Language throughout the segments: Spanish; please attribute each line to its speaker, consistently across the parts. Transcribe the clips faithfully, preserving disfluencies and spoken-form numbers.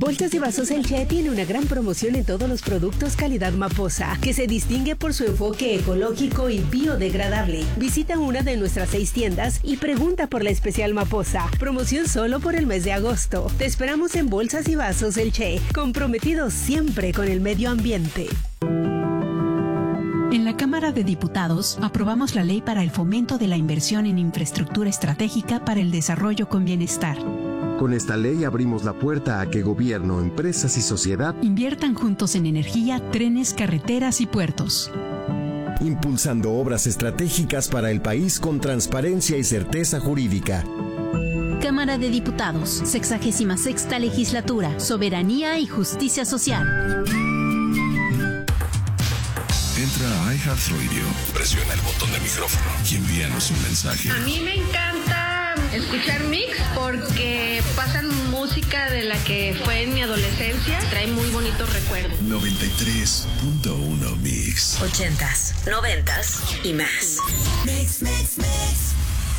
Speaker 1: Bolsas y Vasos El Che tiene una gran promoción en todos los productos calidad Maposa, que se distingue por su enfoque ecológico y biodegradable. Visita una de nuestras seis tiendas y pregunta por la especial Maposa. Promoción solo por el mes de agosto. Te esperamos en Bolsas y Vasos El Che, comprometidos siempre con el medio ambiente.
Speaker 2: En la Cámara de Diputados aprobamos la ley para el fomento de la inversión en infraestructura estratégica para el desarrollo con bienestar.
Speaker 3: Con esta ley abrimos la puerta a que gobierno, empresas y sociedad
Speaker 2: inviertan juntos en energía, trenes, carreteras y puertos.
Speaker 3: Impulsando obras estratégicas para el país con transparencia y certeza jurídica.
Speaker 4: Cámara de Diputados, sexagésima sexta legislatura, soberanía y justicia social.
Speaker 5: Entra a iHeartRadio, presiona el botón de micrófono y envíanos un mensaje.
Speaker 6: A mí me encanta escuchar Mix porque pasan música de la que fue en mi adolescencia. Trae muy bonitos recuerdos.
Speaker 5: noventa y tres punto uno Mix.
Speaker 7: Ochentas, noventas y más. Mix, mix, mix.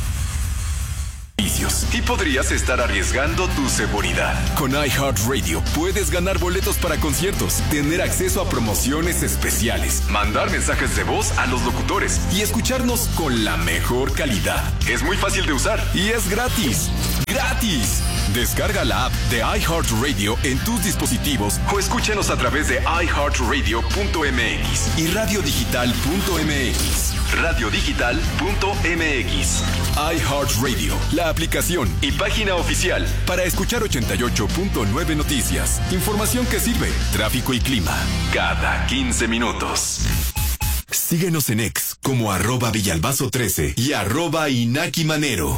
Speaker 8: Y podrías estar arriesgando tu seguridad. Con iHeartRadio puedes ganar boletos para conciertos, tener acceso a promociones especiales, mandar mensajes de voz a los locutores y escucharnos con la mejor calidad. Es muy fácil de usar y es gratis. ¡Gratis! Descarga la app de iHeartRadio en tus dispositivos o escúchenos a través de i heart radio punto m x y radio digital punto m x. radio digital punto m x. iHeartRadio, la aplicación y página oficial para escuchar ochenta y ocho punto nueve noticias. Información que sirve, tráfico y clima, cada quince minutos. Síguenos en X como arroba Villalbazo trece y arroba Inaki Manero.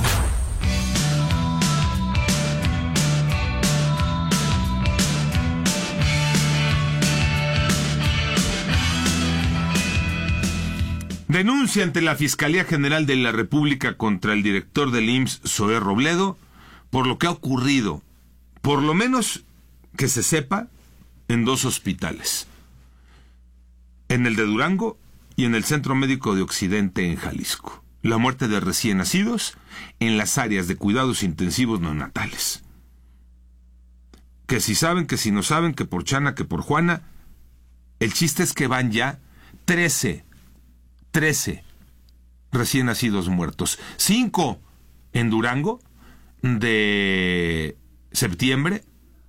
Speaker 9: Denuncia ante la Fiscalía General de la República contra el director del I M S S, Zoé Robledo, por lo que ha ocurrido, por lo menos que se sepa, en dos hospitales. En el de Durango y en el Centro Médico de Occidente en Jalisco. La muerte de recién nacidos en las áreas de cuidados intensivos neonatales. Que si saben, que si no saben, que por Chana, que por Juana. El chiste es que van ya trece trece recién nacidos muertos. cinco en Durango de septiembre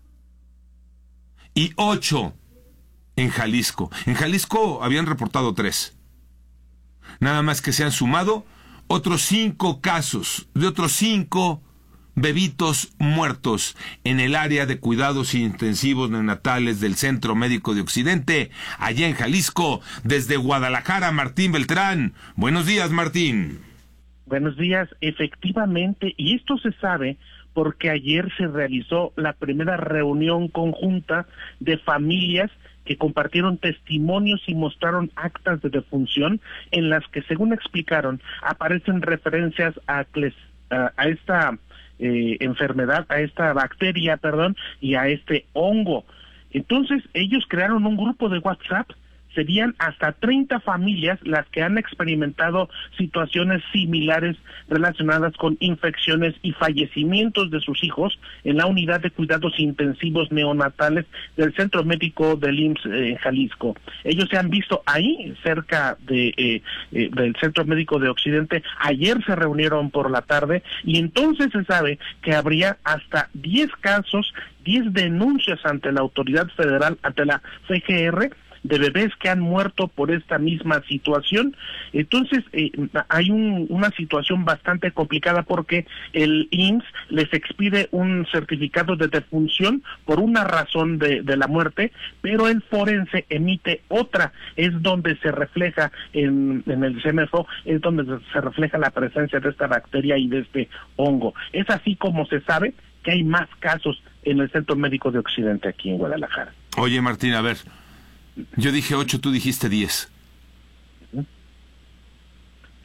Speaker 9: y ocho en Jalisco. En Jalisco habían reportado tres. Nada más que se han sumado otros cinco casos de otros cinco bebitos muertos en el área de cuidados intensivos neonatales del Centro Médico de Occidente, allá en Jalisco. Desde Guadalajara, Martín Beltrán. Buenos días, Martín.
Speaker 10: Buenos días, efectivamente, y esto se sabe porque ayer se realizó la primera reunión conjunta de familias que compartieron testimonios y mostraron actas de defunción en las que, según explicaron, aparecen referencias a, a, a esta Eh, enfermedad, a esta bacteria, perdón, y a este hongo. Entonces, ellos crearon un grupo de WhatsApp. Serían hasta treinta familias las que han experimentado situaciones similares relacionadas con infecciones y fallecimientos de sus hijos en la unidad de cuidados intensivos neonatales del Centro Médico del I M S S en eh, Jalisco. Ellos se han visto ahí, cerca de eh, eh, del Centro Médico de Occidente. Ayer se reunieron por la tarde y entonces se sabe que habría hasta diez casos, diez denuncias ante la autoridad federal, ante la C G R, de bebés que han muerto por esta misma situación. Entonces eh, hay un, una situación bastante complicada porque el I M S S les expide un certificado de defunción por una razón de, de la muerte, pero el forense emite otra. Es donde se refleja en, en el C M F O, es donde se refleja la presencia de esta bacteria y de este hongo. Es así como se sabe que hay más casos en el Centro Médico de Occidente aquí en Guadalajara.
Speaker 9: Oye, Martín, a ver, yo dije ocho, tú dijiste diez.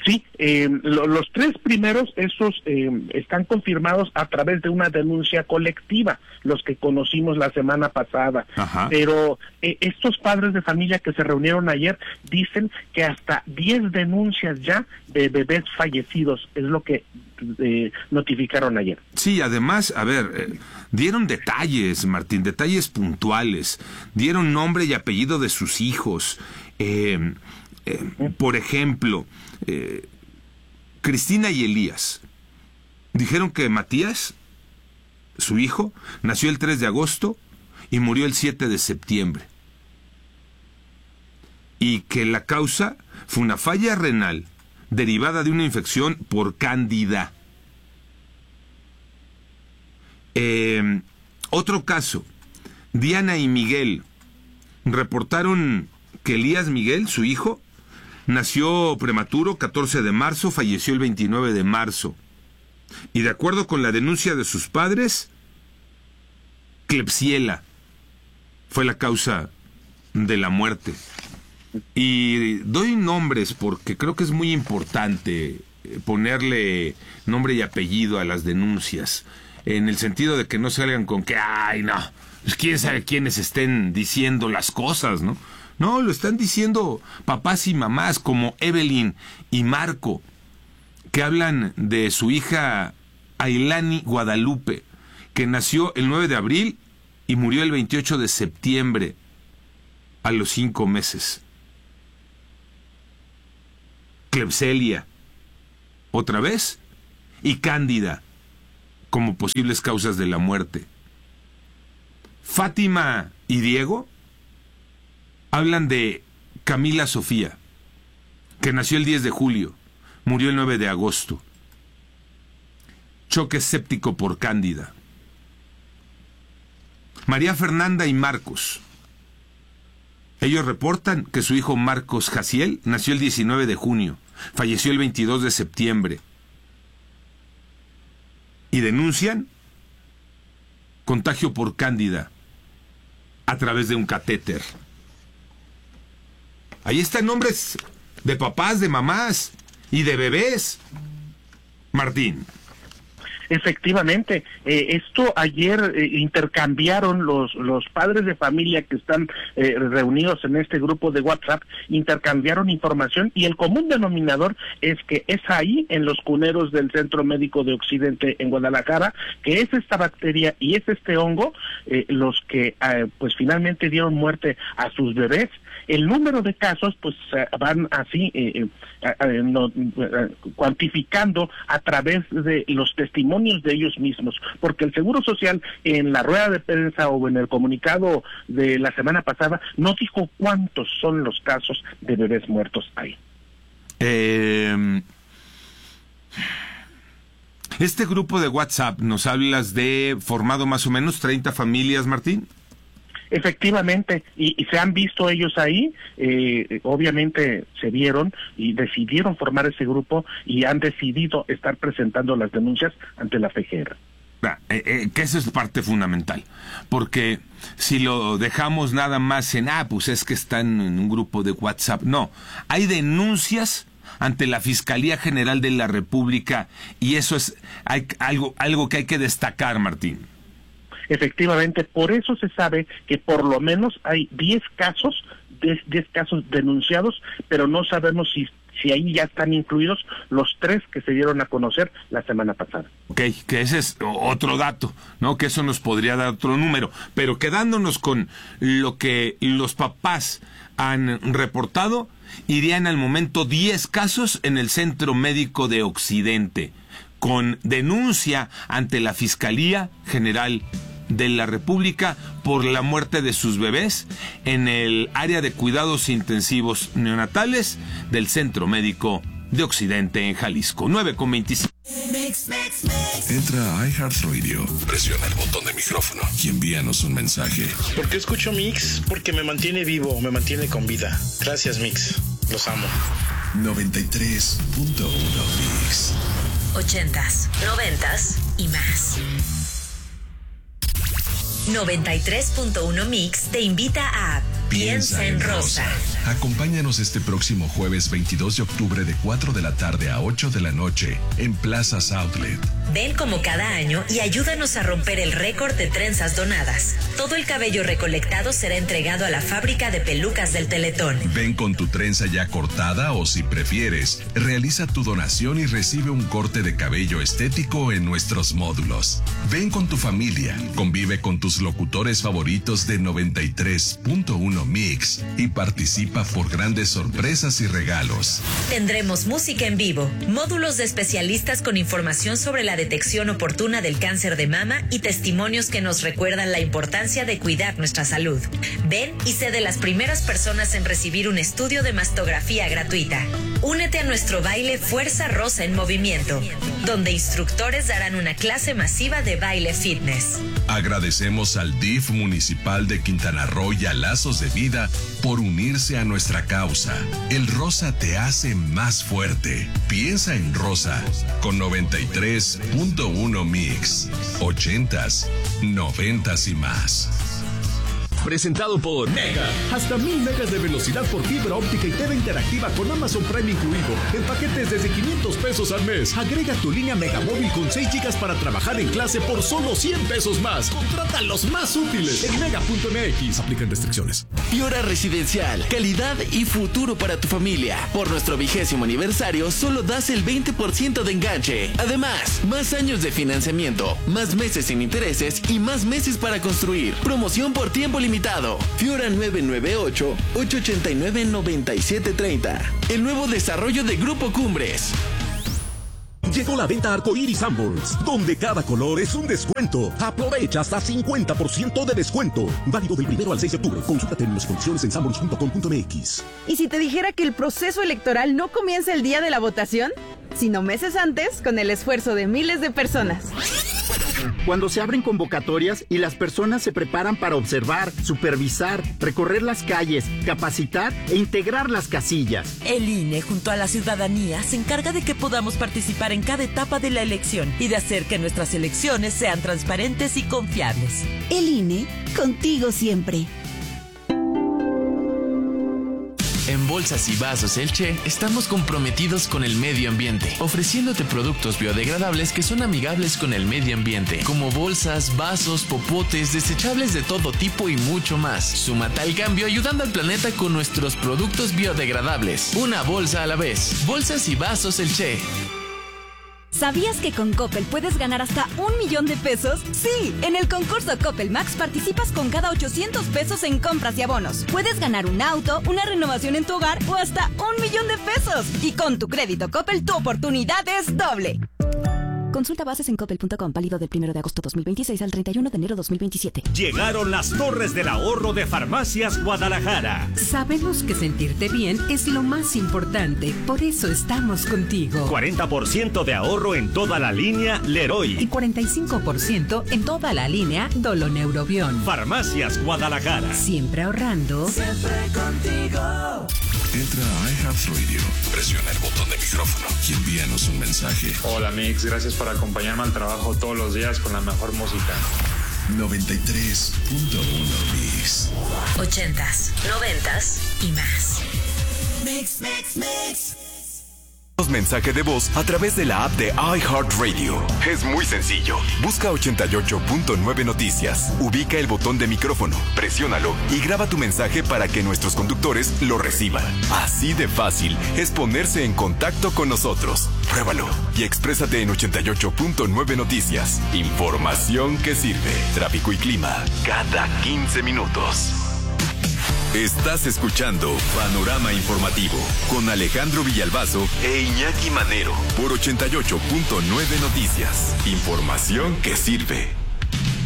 Speaker 10: Sí, eh, lo, los tres primeros, esos eh, están confirmados a través de una denuncia colectiva, los que conocimos la semana pasada.
Speaker 9: Ajá.
Speaker 10: Pero eh, estos padres de familia que se reunieron ayer dicen que hasta diez denuncias ya de bebés fallecidos es lo que eh, notificaron ayer.
Speaker 9: Sí, además, a ver, eh, dieron detalles, Martín, detalles puntuales, dieron nombre y apellido de sus hijos. Eh, eh, por ejemplo, eh, Cristina y Elías dijeron que Matías, su hijo, nació el tres de agosto y murió el siete de septiembre. Y que la causa fue una falla renal derivada de una infección por cándida. Eh, otro caso, Diana y Miguel reportaron que Elías Miguel, su hijo, nació prematuro catorce de marzo, falleció el veintinueve de marzo. Y de acuerdo con la denuncia de sus padres, Klebsiella fue la causa de la muerte. Y doy nombres porque creo que es muy importante ponerle nombre y apellido a las denuncias, en el sentido de que no salgan con que, ay, no, pues quién sabe quiénes estén diciendo las cosas, ¿no? No, lo están diciendo papás y mamás como Evelyn y Marco, que hablan de su hija Ailani Guadalupe, que nació el nueve de abril y murió el veintiocho de septiembre, a los cinco meses. Klebsiella, otra vez, y cándida, como posibles causas de la muerte. Fátima y Diego hablan de Camila Sofía, que nació el diez de julio, murió el nueve de agosto. Choque séptico por cándida. María Fernanda y Marcos. Ellos reportan que su hijo Marcos Jaciel nació el diecinueve de junio, falleció el veintidós de septiembre. Y denuncian contagio por cándida a través de un catéter. Ahí están nombres de papás, de mamás y de bebés. Martín.
Speaker 10: Efectivamente, eh, esto ayer eh, intercambiaron los los padres de familia que están eh, reunidos en este grupo de WhatsApp, intercambiaron información y el común denominador es que es ahí, en los cuneros del Centro Médico de Occidente en Guadalajara, que es esta bacteria y es este hongo eh, los que eh, pues finalmente dieron muerte a sus bebés. El número de casos pues van así eh, eh, eh, no, eh, cuantificando a través de los testimonios de ellos mismos, porque el Seguro Social en la rueda de prensa o en el comunicado de la semana pasada no dijo cuántos son los casos de bebés muertos ahí.
Speaker 9: Eh, este grupo de WhatsApp, nos hablas de formado más o menos treinta familias, Martín.
Speaker 10: Efectivamente, y, y se han visto ellos ahí, eh, obviamente se vieron y decidieron formar ese grupo y han decidido estar presentando las denuncias ante la F G R.
Speaker 9: Eh, eh, que eso es parte fundamental, porque si lo dejamos nada más en, ah, pues es que están en un grupo de WhatsApp, no, hay denuncias ante la Fiscalía General de la República y eso es hay, algo, algo que hay que destacar, Martín.
Speaker 10: Efectivamente, por eso se sabe que por lo menos hay diez casos, diez casos denunciados, pero no sabemos si, si ahí ya están incluidos los tres que se dieron a conocer la semana pasada.
Speaker 9: Ok, que ese es otro dato, ¿no? Que eso nos podría dar otro número, pero quedándonos con lo que los papás han reportado, irían al momento diez casos en el Centro Médico de Occidente, con denuncia ante la Fiscalía General de la República por la muerte de sus bebés en el área de cuidados intensivos neonatales del Centro Médico de Occidente en Jalisco. nueve con veinticinco.
Speaker 5: Entra a iHeartRadio, presiona el botón de micrófono y envíanos un mensaje.
Speaker 11: ¿Por qué escucho Mix? Porque me mantiene vivo, me mantiene con vida. Gracias, Mix. Los amo.
Speaker 5: noventa y tres punto uno Mix.
Speaker 7: Ochentas, noventas y más. noventa y tres punto uno Mix te invita a Piensa en rosa.
Speaker 5: Acompáñanos este próximo jueves veintidós de octubre de cuatro de la tarde a ocho de la noche en Plazas Outlet.
Speaker 7: Ven como cada año y ayúdanos a romper el récord de trenzas donadas. Todo el cabello recolectado será entregado a la fábrica de pelucas del Teletón.
Speaker 5: Ven con tu trenza ya cortada o, si prefieres, realiza tu donación y recibe un corte de cabello estético en nuestros módulos. Ven con tu familia, convive con tus locutores favoritos de noventa y tres punto uno Mix y participa por grandes sorpresas y regalos.
Speaker 7: Tendremos música en vivo, módulos de especialistas con información sobre la detección oportuna del cáncer de mama y testimonios que nos recuerdan la importancia de cuidar nuestra salud. Ven y sé de las primeras personas en recibir un estudio de mastografía gratuita. Únete a nuestro baile Fuerza Rosa en Movimiento, donde instructores darán una clase masiva de baile fitness.
Speaker 5: Agradecemos al D I F municipal de Quintana Roo y a Lazos de Vida por unirse a nuestra causa. El rosa te hace más fuerte. Piensa en rosa con noventa y tres punto uno Mix. Ochentas, noventas y más.
Speaker 12: Presentado por Mega. Hasta mil megas de velocidad por fibra óptica y T V interactiva con Amazon Prime incluido. En paquetes desde quinientos pesos al mes. Agrega tu línea Megamóvil con seis gigas para trabajar en clase por solo cien pesos más. Contrata los más útiles en mega punto m x. Aplican restricciones.
Speaker 13: Fiora Residencial. Calidad y futuro para tu familia. Por nuestro vigésimo aniversario solo das el veinte por ciento de enganche. Además, más años de financiamiento, más meses sin intereses y más meses para construir. Promoción por tiempo limitado. Fiora nueve nueve ocho, ocho ocho nueve, nueve siete tres cero. El nuevo desarrollo de Grupo Cumbres.
Speaker 12: Llegó la venta Arcoiris Sanborns, donde cada color es un descuento. Aprovecha hasta cincuenta por ciento de descuento. Válido del primero al seis de octubre. Consulta términos y condiciones en sanborns punto com punto m x.
Speaker 14: ¿Y si te dijera que el proceso electoral no comienza el día de la votación, sino meses antes, con el esfuerzo de miles de personas?
Speaker 15: Cuando se abren convocatorias y las personas se preparan para observar, supervisar, recorrer las calles, capacitar e integrar las casillas.
Speaker 16: El I N E, junto a la ciudadanía, se encarga de que podamos participar en cada etapa de la elección y de hacer que nuestras elecciones sean transparentes y confiables.
Speaker 17: El I N E, contigo siempre.
Speaker 13: En Bolsas y Vasos El Che estamos comprometidos con el medio ambiente, ofreciéndote productos biodegradables que son amigables con el medio ambiente, como bolsas, vasos, popotes, desechables de todo tipo y mucho más. Súmate al cambio ayudando al planeta con nuestros productos biodegradables. Una bolsa a la vez. Bolsas y Vasos El Che.
Speaker 18: ¿Sabías que con Coppel puedes ganar hasta un millón de pesos? Sí, en el concurso Coppel Max participas con cada ochocientos pesos en compras y abonos. Puedes ganar un auto, una renovación en tu hogar o hasta un millón de pesos. Y con tu crédito Coppel tu oportunidad es doble.
Speaker 19: Consulta bases en coppel punto com, válido del primero de agosto dos mil veintiséis al treinta y uno de enero dos mil veintisiete.
Speaker 20: Llegaron las torres del ahorro de Farmacias Guadalajara.
Speaker 2: Sabemos que sentirte bien es lo más importante, por eso estamos contigo.
Speaker 20: cuarenta por ciento de ahorro en toda la línea Leroy.
Speaker 2: Y cuarenta y cinco por ciento en toda la línea Doloneurobión.
Speaker 20: Farmacias Guadalajara.
Speaker 2: Siempre ahorrando.
Speaker 5: Siempre contigo. Entra a iHeartRadio, presiona el botón de micrófono y envíanos un mensaje.
Speaker 21: Hola Mix, gracias por acompañarme al trabajo todos los días con la mejor música.
Speaker 5: noventa y tres punto uno Mix.
Speaker 7: Ochentas, noventas y más. Mix, mix, mix.
Speaker 8: Mensaje de voz a través de la app de iHeartRadio. Es muy sencillo. Busca ochenta y ocho punto nueve Noticias. Ubica el botón de micrófono, presiónalo y graba tu mensaje para que nuestros conductores lo reciban. Así de fácil es ponerse en contacto con nosotros. Pruébalo y exprésate en ochenta y ocho punto nueve Noticias. Información que sirve. Tráfico y clima cada quince minutos. Estás escuchando Panorama Informativo con Alejandro Villalbazo e Iñaki Manero por ochenta y ocho punto nueve Noticias. Información que sirve.